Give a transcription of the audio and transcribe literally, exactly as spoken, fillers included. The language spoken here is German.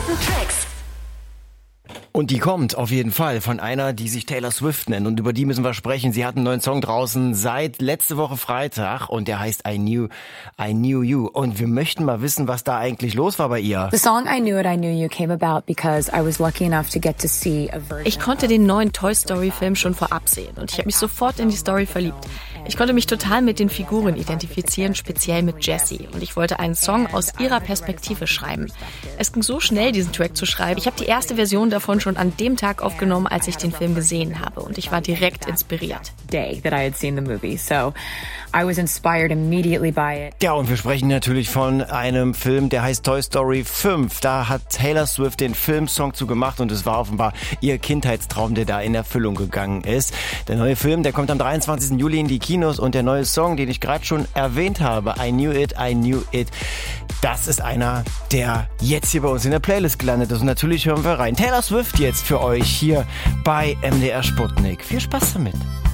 besten Tracks. Und die kommt auf jeden Fall von einer, die sich Taylor Swift nennt. Und über die müssen wir sprechen. Sie hat einen neuen Song draußen seit letzte Woche Freitag. Und der heißt I Knew, I Knew You. Und wir möchten mal wissen, was da eigentlich los war bei ihr. The song I Knew It, I Knew You came about because I was lucky enough to get to see a version. Ich konnte den neuen Toy Story Film schon vorab sehen. Und ich habe mich sofort in die Story verliebt. Ich konnte mich total mit den Figuren identifizieren, speziell mit Jessie. Und ich wollte einen Song aus ihrer Perspektive schreiben. Es ging so schnell, diesen Track zu schreiben. Ich habe die erste Version davon schon an dem Tag aufgenommen, als ich den Film gesehen habe. Und ich war direkt inspiriert. Day that I had seen the movie, so I was inspired immediately by it. Ja, und wir sprechen natürlich von einem Film, der heißt Toy Story fünf. Da hat Taylor Swift den Filmsong zu gemacht und es war offenbar ihr Kindheitstraum, der da in Erfüllung gegangen ist. Der neue Film, der kommt am dreiundzwanzigsten Juli in die Kinos und der neue Song, den ich gerade schon erwähnt habe, I Knew It, I Knew It, das ist einer, der jetzt hier bei uns in der Playlist gelandet ist. Und natürlich hören wir rein. Taylor Swift jetzt für euch hier bei M D R Sputnik. Viel Spaß damit.